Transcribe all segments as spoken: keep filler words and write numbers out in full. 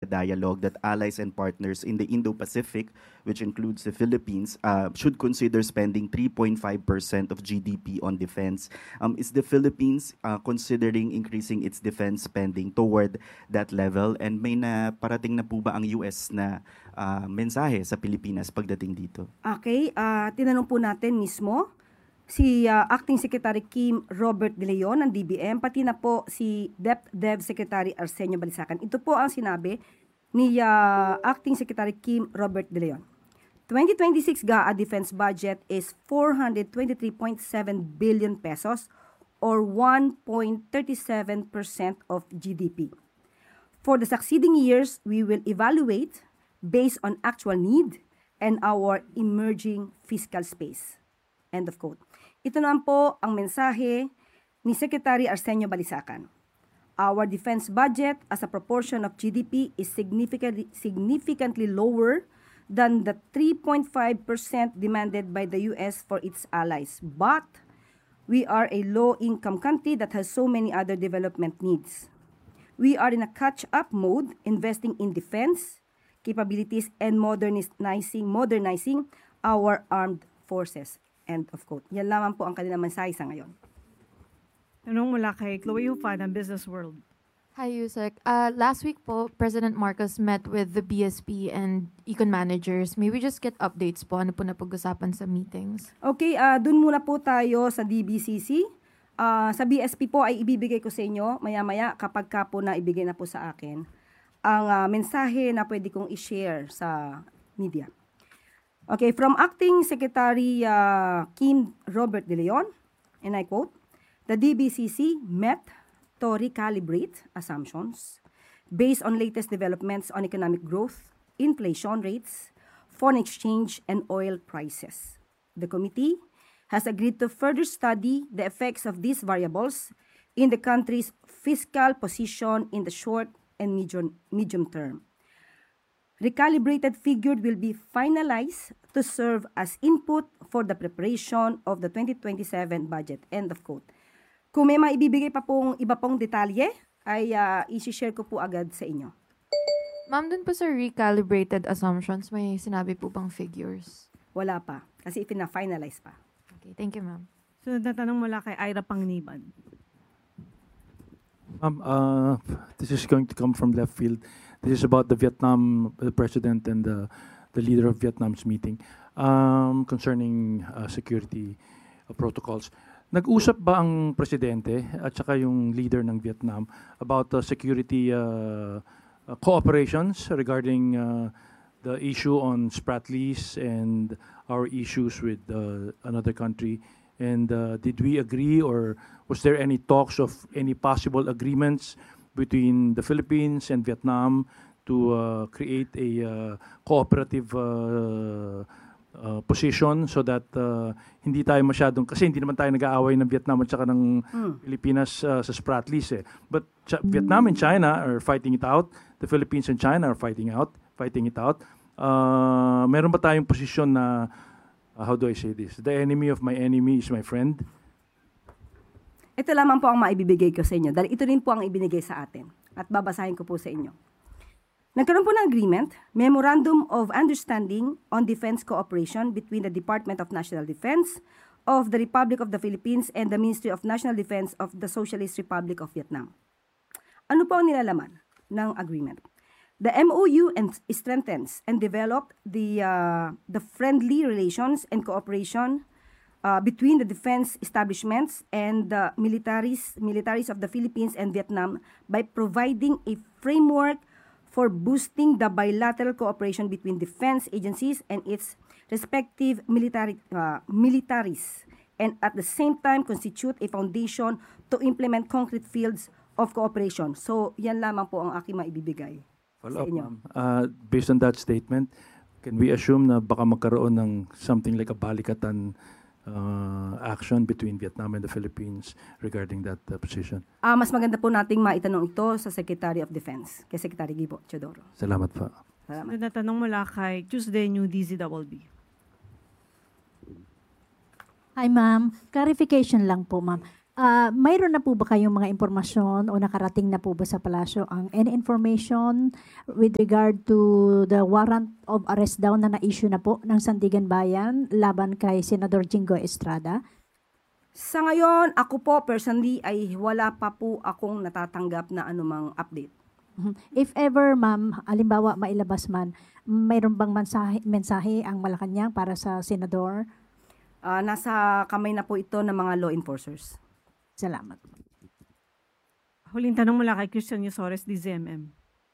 dialogue that allies and partners in the Indo-Pacific, which includes the Philippines, uh, should consider spending three point five percent of G D P on defense. Um, is the Philippines uh, considering increasing its defense spending toward that level? And may na parating na po ba ang U S na uh, mensahe sa Pilipinas pagdating dito? Okay, uh, tinanong po natin mismo si uh, Acting Secretary Kim Robert De Leon ng D B M, pati na po si DepDev Secretary Arsenio Balisacan. Ito po ang sinabi ni uh, Acting Secretary Kim Robert De Leon. twenty twenty-six G A A defense budget is four hundred twenty-three point seven billion pesos or one point three seven percent of G D P. For the succeeding years, we will evaluate based on actual need and our emerging fiscal space. End of quote. Ito naman po ang mensahe ni Secretary Arsenio Balisacan. Our defense budget as a proportion of G D P is significantly, significantly lower than the three point five percent demanded by the U S for its allies. But we are a low-income country that has so many other development needs. We are in a catch-up mode, investing in defense capabilities and modernizing, modernizing our armed forces. End of quote. Yan lamang po ang kanilang mensahe sa ngayon. Tanong mula kay Chloe Hufa ng Business World. Hi, Yusek. Uh, last week po, President Marcos met with the B S P and econ managers. May we just get updates po? Ano po na pag-usapan sa meetings? Okay, uh, dun muna po tayo sa D B C C. Uh, sa B S P po ay ibibigay ko sa inyo maya-maya kapag ka po na ibigay na po sa akin ang uh, mensahe na pwede kong i-share sa media. Okay, from Acting Secretary uh, Kim Robert De Leon, and I quote, the D B C C met to recalibrate assumptions based on latest developments on economic growth, inflation rates, foreign exchange, and oil prices. The committee has agreed to further study the effects of these variables in the country's fiscal position in the short and medium, medium term. Recalibrated figure will be finalized to serve as input for the preparation of the twenty twenty-seven budget. End of quote. Kung may maibibigay pa pong iba pong detalye, ay uh, isi-share ko po agad sa inyo. Ma'am, dun po sa recalibrated assumptions, may sinabi po bang figures? Wala pa, kasi ipina-finalize pa. Okay, thank you, ma'am. Sunod na tanong mula kay Ira Pangniban. Ma'am, uh, this is going to come from left field. This is about the Vietnam, the president and the, the leader of Vietnam's meeting um, concerning uh, security uh, protocols. Nag-usap ba ang presidente at saka yung leader ng Vietnam about uh, security uh, uh, cooperations regarding uh, the issue on Spratlys and our issues with uh, another country? And uh, did we agree, or was there any talks of any possible agreements between the Philippines and Vietnam to uh, create a uh, cooperative uh, uh, position so that uh, hindi tayo masyadong, kasi hindi naman tayo nag-aaway ng Vietnam at saka ng Mm. Pilipinas uh, sa Spratlys eh. But Ch- Vietnam and China are fighting it out. The Philippines and China are fighting out, fighting it out. Uh, meron ba tayong posisyon na uh, how do I say this? The enemy of my enemy is my friend. Ito lamang po ang maibibigay ko sa inyo dahil ito rin po ang ibinigay sa atin at babasahin ko po sa inyo. Nagkaroon po ng agreement, Memorandum of Understanding on Defense Cooperation between the Department of National Defense of the Republic of the Philippines and the Ministry of National Defense of the Socialist Republic of Vietnam. Ano po ang nilalaman ng agreement? The M O U and strengthens and developed the uh, the friendly relations and cooperation Uh, between the defense establishments and the militaries, militaries of the Philippines and Vietnam by providing a framework for boosting the bilateral cooperation between defense agencies and its respective military uh, militaries, and at the same time constitute a foundation to implement concrete fields of cooperation. So, yan lamang po ang aking maibibigay Follow sa up, inyo. ma'am. Uh, based on that statement, can we assume na baka magkaroon ng something like a balikatan uh, action between Vietnam and the Philippines regarding that uh, position? Ah, mas maganda po nating maitanong ito sa Secretary of Defense, kay Secretary Gibo Teodoro. Salamat po. Salamat. Sunod na tanong mula kay Tuesday New D Z B B. Hi, ma'am. Clarification lang po, ma'am. Ah, mayroon na po ba kayong mga impormasyon o nakarating na po ba sa palasyo ang any information with regard to the warrant of arrest daw na na-issue na po ng Sandigan Bayan laban kay Senador Jinggoy Estrada? Sa ngayon, ako po personally ay wala pa po akong natatanggap na anumang update. Mhm. If ever, ma'am, alimbawa mailabas man, mayroon bang mensahe, mensahe ang Malacanang para sa senador? Ah, nasa kamay na po ito ng mga law enforcers. Salamat. Huling tanong mula kay Christian Yusores, D Z M M.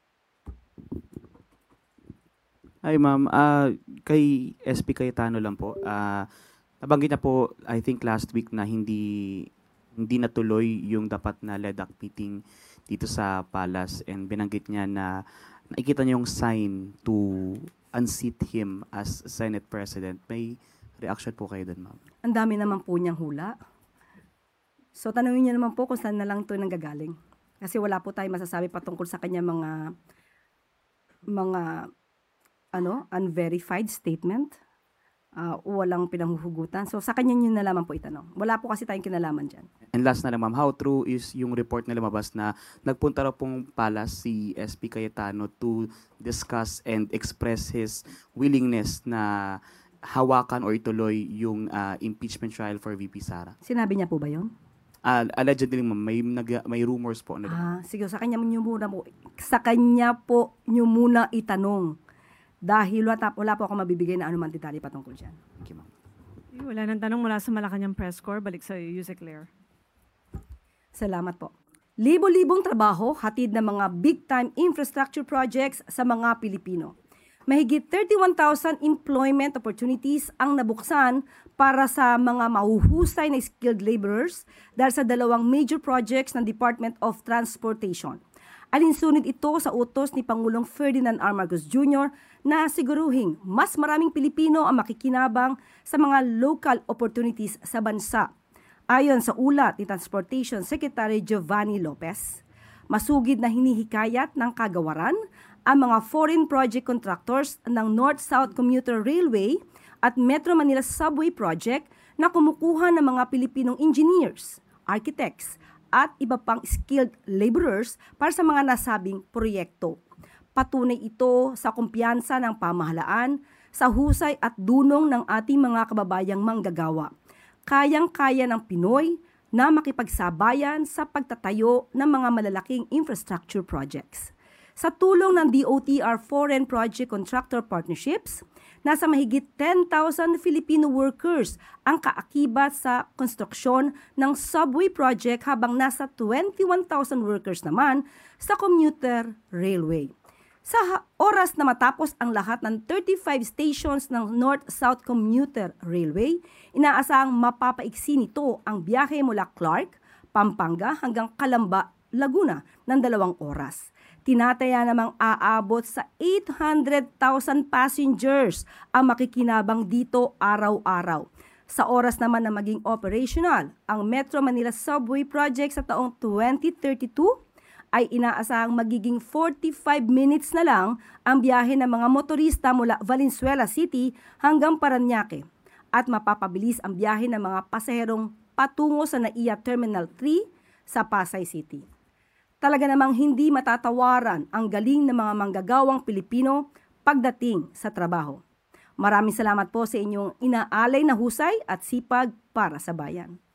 Hi ma'am, Ah, kay S P Cayetano lang po. Ah, nabanggit na po, I think last week na hindi hindi natuloy yung dapat na L E D A C meeting dito sa Palace, and binanggit niya na nakikita niya yung sign to unseat him as Senate President. May reaction po kayo doon, ma'am? Ang dami naman po niyang hula. So tanungin niyo naman po kung saan na lang ito nanggagaling. Kasi wala po tayong masasabi patungkol sa kanya mga mga ano, unverified statement. Uh, walang pinanghuhugutan. So sa kanya niyo nalaman po itanong. Wala po kasi tayong kinalaman dyan. And last na lang, ma'am, how true is yung report na lumabas na nagpunta raw pong Palace si S P Cayetano to discuss and express his willingness na hawakan or ituloy yung ah, impeachment trial for V P Sara? Sinabi niya po ba yun? Ah, allegedly, ma'am, may, nag, may rumors po. Na, Ah, sige, sa kanya niyo muna po. Sa kanya po niyo muna itanong. Dahil wala, wala po ako mabibigay na anumang detalye patungkol dyan. Thank you, ma'am. Eh, Wala nang tanong mula sa Malacanang Press Corps. Balik sa Yusek Claire. Salamat po. Libo-libong trabaho, hatid ng mga big-time infrastructure projects sa mga Pilipino. Mahigit thirty-one thousand employment opportunities ang nabuksan para sa mga mahuhusay na skilled laborers dahil sa dalawang major projects ng Department of Transportation. Alinsunod ito sa utos ni Pangulong Ferdinand R. Marcos Junior na siguruhing mas maraming Pilipino ang makikinabang sa mga local opportunities sa bansa. Ayon sa ulat ni Transportation Secretary Giovanni Lopez, masugid na hinihikayat ng kagawaran ang mga foreign project contractors ng North-South Commuter Railway at Metro Manila Subway Project na kumukuha ng mga Pilipinong engineers, architects, at iba pang skilled laborers para sa mga nasabing proyekto. Patunay ito sa kumpiyansa ng pamahalaan, sa husay at dunong ng ating mga kababayang manggagawa. Kayang-kaya ng Pinoy na makipagsabayan sa pagtatayo ng mga malalaking infrastructure projects. Sa tulong ng D O T R Foreign Project Contractor Partnerships, nasa mahigit ten thousand Filipino workers ang kaakibat sa konstruksyon ng subway project habang nasa twenty-one thousand workers naman sa commuter railway. Sa oras na matapos ang lahat ng thirty-five stations ng North-South Commuter Railway, inaasahang mapapaiksi nito ang biyahe mula Clark, Pampanga hanggang Calamba, Laguna ng dalawang oras. Tinataya namang aabot sa eight hundred thousand passengers ang makikinabang dito araw-araw. Sa oras naman na maging operational, ang Metro Manila Subway Project sa taong twenty thirty-two ay inaasahang magiging forty-five minutes na lang ang biyahe ng mga motorista mula Valenzuela City hanggang Parañaque at mapapabilis ang biyahe ng mga pasaherong patungo sa N A I A Terminal three sa Pasay City. Talaga namang hindi matatawaran ang galing ng mga manggagawang Pilipino pagdating sa trabaho. Maraming salamat po sa inyong inaalay na husay at sipag para sa bayan.